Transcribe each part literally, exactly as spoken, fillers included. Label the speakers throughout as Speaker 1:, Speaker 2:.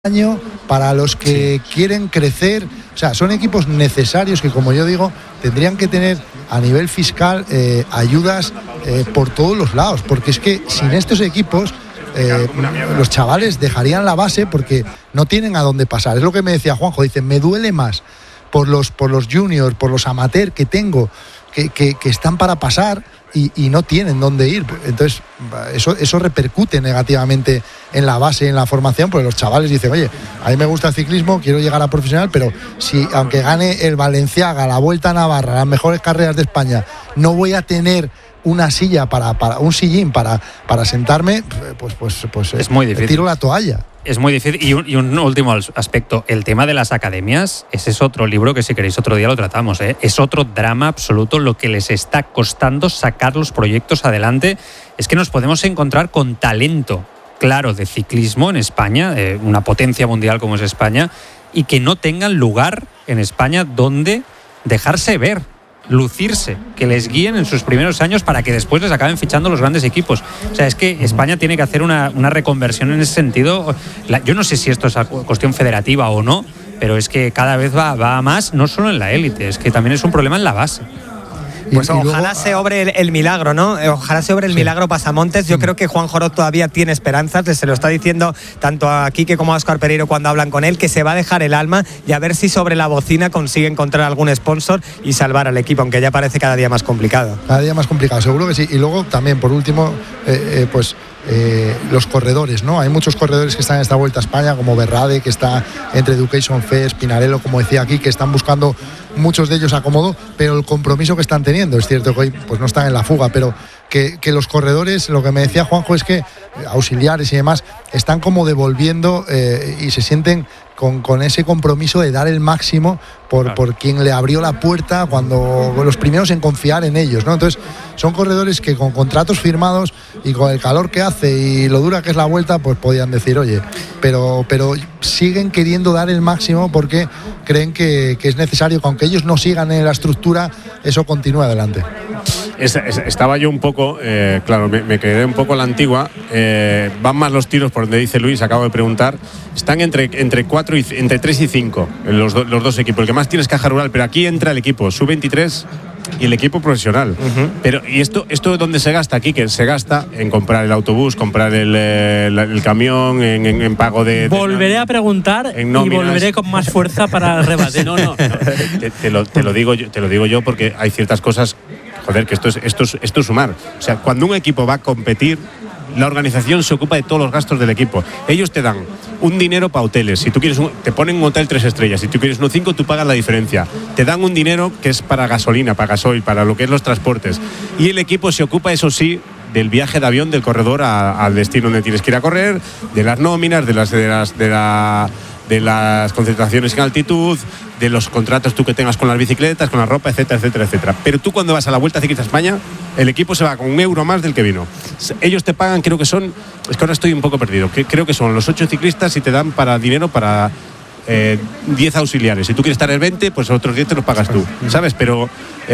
Speaker 1: año para los que sí. quieren crecer. O sea, son equipos necesarios que, como yo digo, tendrían que tener a nivel fiscal eh, ayudas eh, por todos los lados, porque es que sin estos equipos eh, los chavales dejarían la base porque no tienen a dónde pasar. Es lo que me decía Juanjo, dice, me duele más por los, por los juniors, por los amateurs que tengo, que, que, que están para pasar y, y no tienen dónde ir. Entonces eso, eso repercute negativamente en la base, en la formación, porque los chavales dicen, oye, a mí me gusta el ciclismo, quiero llegar a profesional, pero si aunque gane el Balenciaga, la Vuelta a Navarra, las mejores carreras de España, no voy a tener una silla para, para un sillín para, para sentarme, pues, pues, pues
Speaker 2: es muy difícil.
Speaker 1: Tiro la toalla.
Speaker 2: Es muy difícil. Y un, y un último aspecto, el tema de las academias, ese es otro libro que si queréis otro día lo tratamos, ¿eh? Es otro drama absoluto lo que les está costando sacar los proyectos adelante. Es que nos podemos encontrar con talento claro de ciclismo en España, eh, una potencia mundial como es España, y que no tengan lugar en España donde dejarse ver, lucirse, que les guíen en sus primeros años para que después les acaben fichando los grandes equipos. O sea, es que España tiene que hacer una, una reconversión en ese sentido. La, yo no sé si esto es cuestión federativa o no, pero es que cada vez va, va a más, no solo en la élite, es que también es un problema en la base.
Speaker 3: Pues y, y ojalá luego, se obre el, el milagro, ¿no? Ojalá se obre el sí. milagro Pasamontes. Yo sí. creo que Juan Jorot todavía tiene esperanzas. Se lo está diciendo tanto a Quique como a Óscar Pereiro cuando hablan con él, que se va a dejar el alma y a ver si sobre la bocina consigue encontrar algún sponsor y salvar al equipo, aunque ya parece cada día más complicado.
Speaker 1: Cada día más complicado, seguro que sí. Y luego también, por último, eh, eh, pues eh, los corredores, ¿no? Hay muchos corredores que están en esta Vuelta a España, como Berrade, que está entre Education First, Pinarello, como decía aquí, que están buscando muchos de ellos acomodo, pero el compromiso que están teniendo, es cierto que hoy pues no están en la fuga, pero que, que los corredores, lo que me decía Juanjo es que auxiliares y demás están como devolviendo eh, y se sienten con, con ese compromiso de dar el máximo por, claro. por quien le abrió la puerta cuando los primeros en confiar en ellos, ¿no? Entonces son corredores que con contratos firmados y con el calor que hace y lo dura que es la Vuelta, pues podían decir, oye, pero, pero siguen queriendo dar el máximo porque creen que, que es necesario que aunque ellos no sigan en la estructura, eso continúe adelante.
Speaker 4: Es, es, estaba yo un poco, eh, claro, me, me quedé un poco a la antigua. Eh, van más los tiros por donde dice Luis, acabo de preguntar. Están entre, entre, cuatro y, entre tres y cinco los, do, los dos equipos. El que más tiene es Caja Rural, pero aquí entra el equipo sub veintitrés y el equipo profesional. Uh-huh. Pero ¿y esto, esto dónde se gasta aquí? Que se gasta en comprar el autobús, comprar el, el, el camión, en, en, en pago de...
Speaker 5: Volveré
Speaker 4: de,
Speaker 5: a preguntar y volveré con más fuerza para rebatir.
Speaker 4: No, no, no te, te, lo, te, lo digo yo, te lo digo yo porque hay ciertas cosas... Joder, que esto es, esto, es, esto es sumar. O sea, cuando un equipo va a competir, la organización se ocupa de todos los gastos del equipo. Ellos te dan un dinero para hoteles. Si tú quieres un, te ponen un hotel tres estrellas. Si tú quieres uno cinco, tú pagas la diferencia. Te dan un dinero que es para gasolina, para gasoil, para lo que es los transportes. Y el equipo se ocupa, eso sí, del viaje de avión del corredor a, al destino donde tienes que ir a correr, de las nóminas, de las de las de la de las concentraciones en altitud, de los contratos tú que tengas con las bicicletas, con la ropa, etcétera, etcétera, etcétera. Pero tú cuando vas a la Vuelta Ciclista España, el equipo se va con un euro más del que vino. Ellos te pagan, creo que son, es que ahora estoy un poco perdido, creo que son los ocho ciclistas y te dan para dinero para eh, diez auxiliares. Si tú quieres estar el veinte, pues otros diez te los pagas tú, ¿sabes? Pero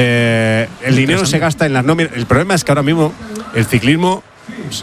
Speaker 4: eh, el dinero se gasta en las nóminas. El problema es que ahora mismo el ciclismo... Pues,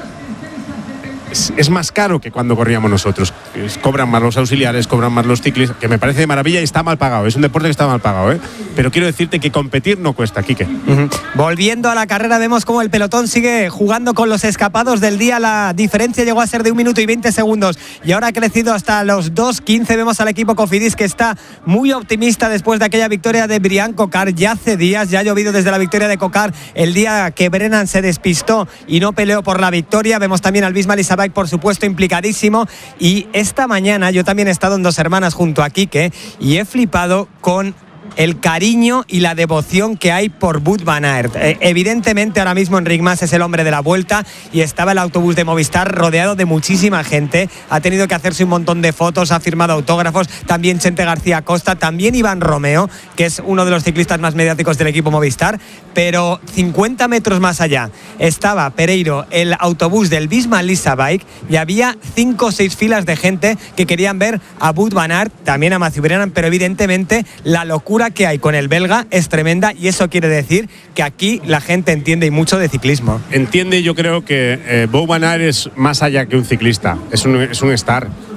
Speaker 4: es más caro que cuando corríamos nosotros. Cobran más los auxiliares, cobran más los ciclistas, que me parece de maravilla y está mal pagado. Es un deporte que está mal pagado, ¿eh? Pero quiero decirte que competir no cuesta, Quique.
Speaker 3: Uh-huh. Volviendo a la carrera, vemos cómo el pelotón sigue jugando con los escapados del día. La diferencia llegó a ser de un minuto y veinte segundos y ahora ha crecido hasta los dos quince. Vemos al equipo Cofidis que está muy optimista después de aquella victoria de Brian Cocard. Ya hace días, ya ha llovido desde la victoria de Cocard el día que Brennan se despistó y no peleó por la victoria. Vemos también al Bisma Lisa Bike, por supuesto, implicadísimo. Y esta mañana yo también he estado en Dos Hermanas junto a Quique y he flipado con el cariño y la devoción que hay por Wout van Aert. Eh, evidentemente ahora mismo Enric Mas es el hombre de la Vuelta y estaba el autobús de Movistar rodeado de muchísima gente, ha tenido que hacerse un montón de fotos, ha firmado autógrafos, también Chente García Costa, también Iván Romeo, que es uno de los ciclistas más mediáticos del equipo Movistar, pero cincuenta metros más allá estaba Pereiro, el autobús del Visma Lisa Bike, y había cinco o seis filas de gente que querían ver a Wout van Aert, también a Mathieu Brennan, pero evidentemente la locura que hay con el belga es tremenda y eso quiere decir que aquí la gente entiende y mucho de ciclismo.
Speaker 4: Entiende, yo creo que eh, Wout van Aert es más allá que un ciclista, es un, es un star.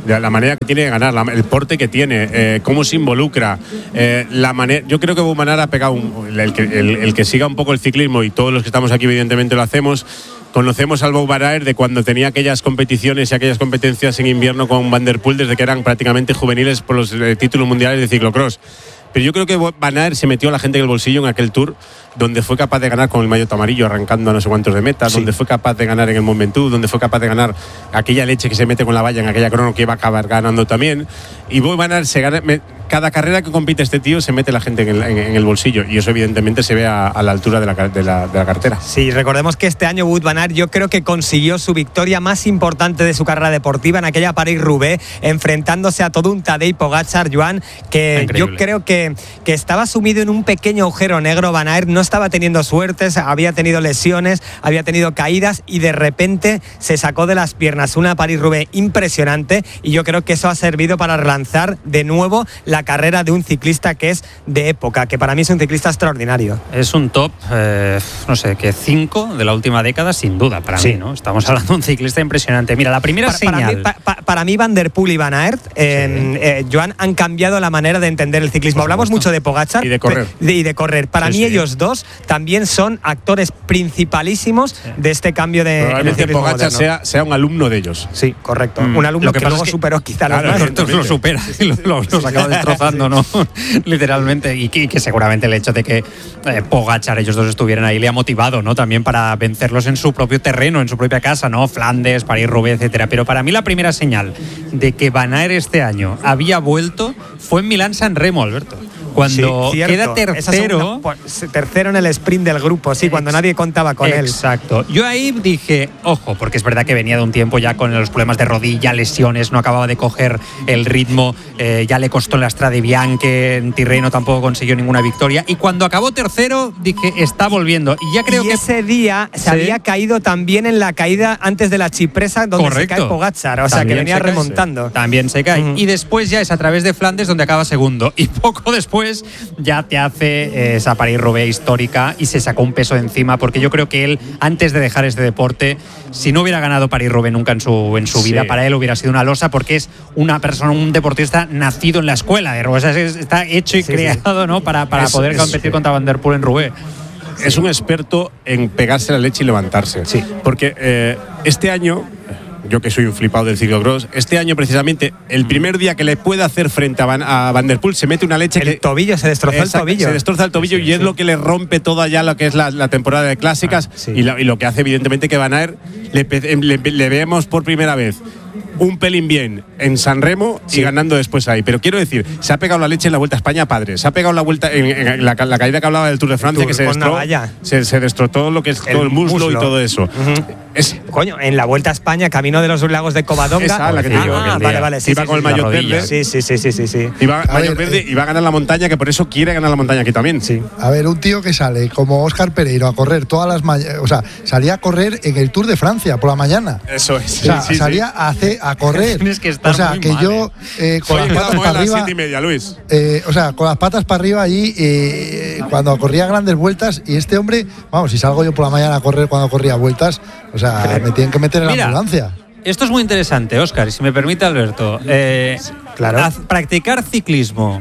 Speaker 4: La manera que tiene de ganar, la, el porte que tiene, eh, cómo se involucra, eh, la manera. Yo creo que Wout van Aert ha pegado un, el, que, el, el que siga un poco el ciclismo, y todos los que estamos aquí evidentemente lo hacemos. Conocemos al Wout van Aert de cuando tenía aquellas competiciones y aquellas competencias en invierno con Van der Poel, desde que eran prácticamente juveniles por los eh, títulos mundiales de ciclocross. Pero yo creo que Van Aert se metió a la gente en el bolsillo en aquel Tour, donde fue capaz de ganar con el maillot amarillo, arrancando a no sé cuantos de meta, sí. donde fue capaz de ganar en el Mont Ventoux, donde fue capaz de ganar aquella leche que se mete con la valla en aquella crono que iba a acabar ganando también. Y Van Aert se gana, me, cada carrera que compite este tío se mete la gente en el, en, en el bolsillo, y eso evidentemente se ve a, a la altura de la, de, la, de la cartera.
Speaker 3: Sí, recordemos que este año Wout van Aert yo creo que consiguió su victoria más importante de su carrera deportiva en aquella París-Roubaix, enfrentándose a todo un Tadej Pogačar, Joan, que Increíble. yo creo que, que estaba sumido en un pequeño agujero negro. Van Aert no estaba teniendo suertes, había tenido lesiones, había tenido caídas, y de repente se sacó de las piernas una París-Roubaix impresionante, y yo creo que eso ha servido para relanzar de nuevo la carrera de un ciclista que es de época, que para mí es un ciclista extraordinario.
Speaker 2: Es un top, eh, no sé, que cinco de la última década, sin duda, para sí. mí, ¿no? Estamos hablando de un ciclista impresionante. Mira, la primera
Speaker 3: para,
Speaker 2: señal...
Speaker 3: Para mí, pa, pa, para mí Van der Poel y Van Aert, eh, sí. eh, Joan, han cambiado la manera de entender el ciclismo. Hablamos mucho de Pogačar
Speaker 4: y de correr.
Speaker 3: De, y de correr. Para sí, mí sí. ellos dos también son actores principalísimos sí. de este cambio de
Speaker 4: en el ciclismo Pogačar sea, sea un alumno de ellos.
Speaker 3: Sí, correcto. Mm. Un alumno lo que, que luego es que superó quizá
Speaker 2: claro, los demás. Lo supera y lo, lo, los acaba destrozando, ¿no? Literalmente. Y que, y que seguramente el hecho de que eh, Pogačar, ellos dos estuvieran ahí, le ha motivado, ¿no? También para vencerlos en su propio terreno, en su propia casa, ¿no? Flandes, París-Roubaix, etcétera. Pero para mí la primera señal de que Van Aert este año había vuelto fue en Milán-San Remo, Alberto. Cuando sí, queda tercero
Speaker 3: una, tercero en el sprint del grupo, sí, cuando nadie contaba con
Speaker 2: exacto.
Speaker 3: él.
Speaker 2: Exacto. Yo ahí dije, ojo, porque es verdad que venía de un tiempo ya con los problemas de rodilla, lesiones, no acababa de coger el ritmo, eh, ya le costó en la Strade Bianche, en Tirreno tampoco consiguió ninguna victoria, y cuando acabó tercero dije, está volviendo, y ya creo
Speaker 3: y
Speaker 2: que
Speaker 3: ese día se ¿sí? había caído también en la caída antes de la Cipresa, donde Correcto. se cae Pogačar, o sea también que venía remontando.
Speaker 2: También se cae. Mm. Y después ya es a través de Flandes donde acaba segundo, y poco después ya te hace eh, esa París-Roubaix histórica, y se sacó un peso de encima, porque yo creo que él, antes de dejar este deporte, si no hubiera ganado París-Roubaix nunca en su, en su sí. vida, para él hubiera sido una losa, porque es una persona, un deportista nacido en la escuela de Roubaix, o sea, está hecho y sí, creado sí. ¿no? para, para es, poder es, competir es, contra Van der Poel en Roubaix.
Speaker 4: Es un experto en pegarse la leche y levantarse,
Speaker 2: sí.
Speaker 4: porque eh, este año... Yo que soy un flipado del ciclocross, este año precisamente, el primer día que le puede hacer frente a Van, a Van der Poel, se mete una leche
Speaker 3: el
Speaker 4: que...
Speaker 3: El tobillo, se destrozó
Speaker 4: exacto,
Speaker 3: el tobillo.
Speaker 4: Se destroza el tobillo sí, y sí. es lo que le rompe todo allá lo que es la, la temporada de clásicas ah, sí. y, la, y lo que hace evidentemente que Van Aert le, le, le vemos por primera vez un pelín bien en San Remo sí. y ganando después ahí. Pero quiero decir, se ha pegado la leche en la Vuelta a España, padre. Se ha pegado la vuelta en, en la, la caída que hablaba del Tour de Francia, Tour, que se destrozó, se, se destrozó todo lo que es el todo el muslo, muslo y todo eso. Uh-huh.
Speaker 3: Es, Coño, en la Vuelta a España, camino de los lagos de Covadonga.
Speaker 4: Esa, la que te digo.
Speaker 3: Ah, vale, vale. Sí,
Speaker 4: iba
Speaker 3: sí,
Speaker 4: con
Speaker 3: sí,
Speaker 4: el maillot verde.
Speaker 3: Sí, sí, sí, sí, sí, sí.
Speaker 4: Iba maillot verde eh, y va a ganar la montaña, que por eso quiere ganar la montaña aquí también.
Speaker 3: Sí.
Speaker 1: A ver, un tío que sale como Óscar Pereiro a correr todas las mañanas, o sea, salía a correr en el Tour de Francia por la mañana.
Speaker 4: Eso es.
Speaker 1: O sea,
Speaker 4: sí,
Speaker 1: salía
Speaker 4: sí.
Speaker 1: a, hacer, a correr.
Speaker 2: Tienes que estar
Speaker 1: o sea,
Speaker 2: muy
Speaker 1: que
Speaker 2: mal,
Speaker 1: yo eh, con
Speaker 4: Oye,
Speaker 1: las patas para arriba.
Speaker 4: Siete y media, Luis.
Speaker 1: Eh, o sea, con las patas para arriba allí, eh, cuando corría grandes vueltas, y este hombre, vamos, si salgo yo por la mañana a correr cuando corría vueltas, o sea, me tienen que meter en
Speaker 2: Mira,
Speaker 1: la ambulancia.
Speaker 2: Esto es muy interesante, Óscar, y si me permite, Alberto. Eh,
Speaker 3: claro.
Speaker 2: Practicar ciclismo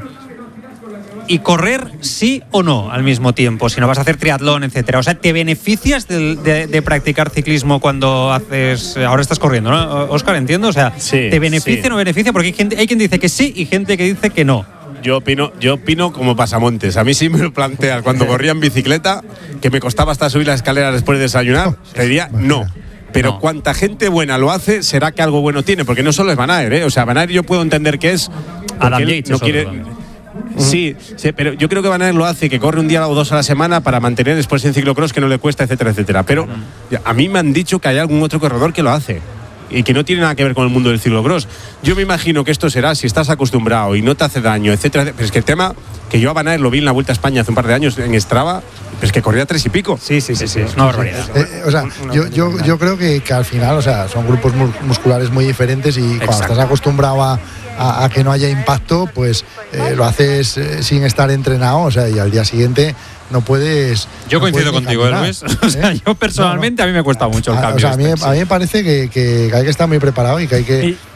Speaker 2: y correr sí o no al mismo tiempo, si no vas a hacer triatlón, etcétera. O sea, ¿te beneficias de, de, de practicar ciclismo cuando haces... Ahora estás corriendo, ¿no, Óscar? Entiendo. O sea,
Speaker 4: sí,
Speaker 2: ¿te beneficia
Speaker 4: sí.
Speaker 2: o no beneficia? Porque hay, gente, hay quien dice que sí y gente que dice que no.
Speaker 4: Yo opino, yo opino como pasamontes. A mí sí me lo planteas cuando corría en bicicleta, que me costaba hasta subir la escalera después de desayunar, te diría no. Pero no. Cuánta gente buena lo hace, será que algo bueno tiene, porque no solo es Van Aert, ¿eh? O sea, Van Aert yo puedo entender que es...
Speaker 2: Adam Yates
Speaker 4: no quiere... Sí, sí, pero yo creo que Van Aert lo hace, que corre un día o dos a la semana para mantener después en ciclocross, que no le cuesta, etcétera, etcétera. Pero a mí me han dicho que hay algún otro corredor que lo hace y que no tiene nada que ver con el mundo del ciclocross. Yo me imagino que esto será si estás acostumbrado y no te hace daño, etcétera. Pero es que el tema, que yo a Van Aert lo vi en la Vuelta a España hace un par de años en Strava, pero es que corría tres y pico.
Speaker 3: Sí, sí, sí, sí, es
Speaker 2: una barbaridad.
Speaker 1: Eh, o sea, yo, yo, yo creo que, que al final, o sea, son grupos musculares muy diferentes, y cuando Exacto. estás acostumbrado a, a, a que no haya impacto, pues eh, lo haces eh, sin estar entrenado, o sea, y al día siguiente no puedes.
Speaker 2: Yo
Speaker 1: no
Speaker 2: coincido
Speaker 1: puedes
Speaker 2: contigo, Luis. O sea, yo personalmente no, no. a mí me cuesta mucho el
Speaker 1: a,
Speaker 2: cambio.
Speaker 1: O sea, a mí,
Speaker 2: este,
Speaker 1: a mí me parece que, que hay que estar muy preparado y que hay que.
Speaker 2: Y,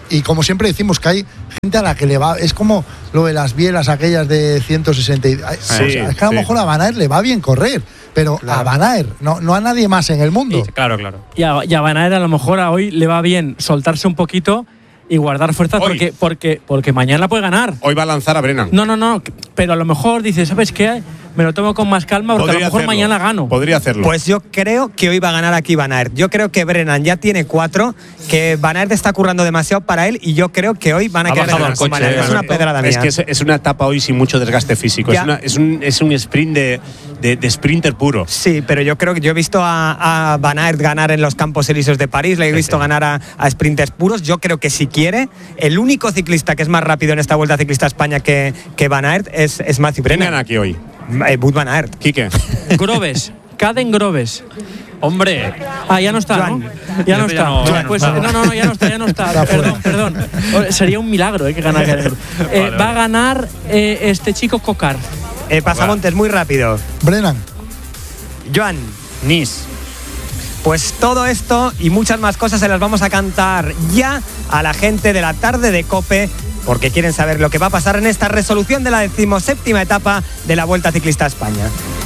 Speaker 1: y como siempre decimos que hay gente a la que le va, es como lo de las bielas aquellas de ciento sesenta, sí, o sea, es que a lo sí. mejor a Van Aert le va bien correr, pero claro. a Van Aert, no, no a nadie más en el mundo.
Speaker 2: Sí, claro, claro.
Speaker 5: Y a, y a Van Aert a lo mejor a hoy le va bien soltarse un poquito y guardar fuerzas porque, porque, porque mañana puede ganar.
Speaker 4: Hoy va a lanzar a Brennan.
Speaker 5: No, no, no, pero a lo mejor dice, ¿sabes qué? Me lo tomo con más calma porque Podría a lo mejor hacerlo. mañana gano.
Speaker 4: Podría hacerlo.
Speaker 3: Pues yo creo que hoy va a ganar aquí Van Aert. Yo creo que Brennan ya tiene cuatro, que Van Aert está currando demasiado para él y yo creo que hoy van a quedar en el coche. Van Aert. Es una pedrada mía.
Speaker 4: Es que es, es una etapa hoy sin mucho desgaste físico. Es, una, es, un, es un sprint de, de, de sprinter puro.
Speaker 3: Sí, pero yo creo que yo he visto a, a Van Aert ganar en los Campos Elíseos de París, le he visto sí, sí. ganar a, a sprinters puros. Yo creo que si quiere, el único ciclista que es más rápido en esta Vuelta Ciclista a España que, que Van Aert es, es Matthew Brennan.
Speaker 4: ¿Quién gana aquí hoy?
Speaker 3: Eh, Wout Van Aert.
Speaker 4: Quique.
Speaker 5: Groves. Caden Groves.
Speaker 2: Hombre.
Speaker 5: Ah, ya no está,
Speaker 3: Joan.
Speaker 5: ¿no? Ya no está.
Speaker 2: No,
Speaker 5: no,
Speaker 2: ya no,
Speaker 5: pues,
Speaker 2: no.
Speaker 5: no, no, no, ya no está, ya no está. Perdón, perdón. Sería un milagro eh, que ganara. eh, vale, va a ganar eh, este chico Cocar.
Speaker 3: Eh, Pasamontes, muy rápido.
Speaker 1: Brennan.
Speaker 3: Joan.
Speaker 2: Nice.
Speaker 3: Pues todo esto y muchas más cosas se las vamos a cantar ya a la gente de la tarde de COPE, porque quieren saber lo que va a pasar en esta resolución de la decimoséptima etapa de la Vuelta Ciclista a España.